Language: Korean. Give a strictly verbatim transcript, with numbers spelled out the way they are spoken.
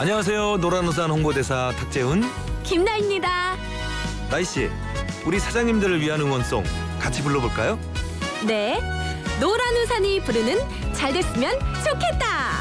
안녕하세요. 노란우산 홍보대사 탁재훈, 김나입니다. 나이씨. 우리 사장님들을 위한 응원송 같이 불러볼까요? 네, 노란 우산이 부르는 잘 됐으면 좋겠다.